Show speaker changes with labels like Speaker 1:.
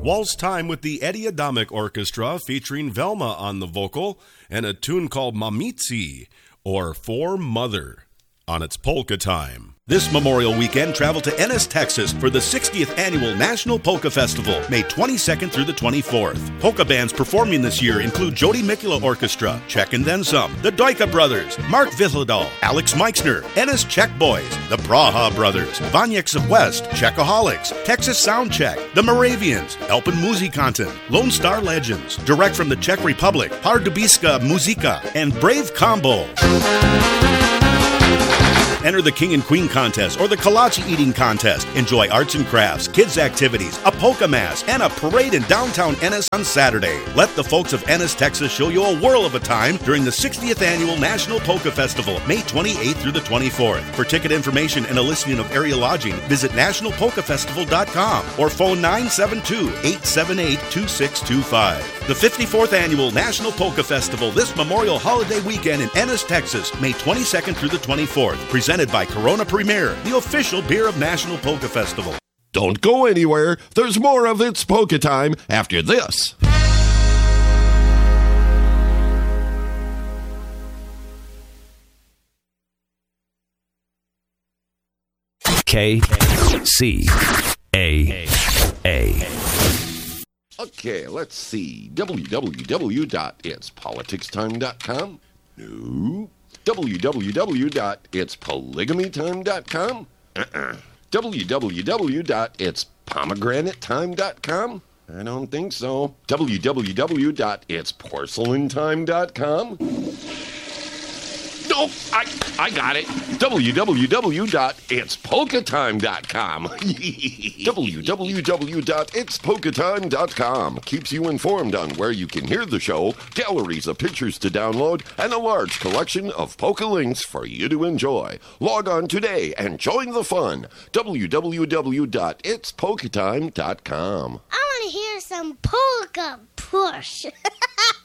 Speaker 1: Waltz Time with the Eddie Adamic Orchestra featuring Velma on the vocal and a tune called Mamitsi, or For Mother, on its Polka Time. This Memorial Weekend, travel to Ennis, Texas for the 60th Annual National Polka Festival, May 22nd through the 24th. Polka bands performing this year include Jody Mikula Orchestra, Czech and Then Some, the Doika Brothers, Mark Vithlidal, Alex Meixner, Ennis Czech Boys, the Praha Brothers, Vanyeks of West, Czechaholics, Texas Sound Check, the Moravians, Elpen Muzikanten, Lone Star Legends, direct from the Czech Republic, Pardubiska Muzika, and Brave Combo. Enter the King and Queen Contest or the Kolache Eating Contest. Enjoy arts and crafts, kids' activities, a polka mass, and a parade in downtown Ennis on Saturday. Let the folks of Ennis, Texas show you a whirl of a time during the 60th Annual National Polka Festival, May 28th through the 24th. For ticket information and a listing of area lodging, visit nationalpolkafestival.com or phone 972-878-2625. The 54th Annual National Polka Festival this Memorial Holiday Weekend in Ennis, Texas, May 22nd through the 24th. Presented by Corona Premier, the official beer of National Polka Festival.
Speaker 2: Don't go anywhere. There's more of It's Polka Time after this.
Speaker 3: KCAA.
Speaker 2: Okay, let's see. www.itspoliticstime.com? No. www.itspolygamytime.com? www.itspomegranatetime.com? I don't think so. www.itsporcelaintime.com? Nope, I got it. www.itspolkatime.com. www.itspolkatime.com keeps you informed on where you can hear the show, galleries of pictures to download, and a large collection of polka links for you to enjoy. Log on today and join the fun. www.itspolkatime.com.
Speaker 4: I want to hear some polka push.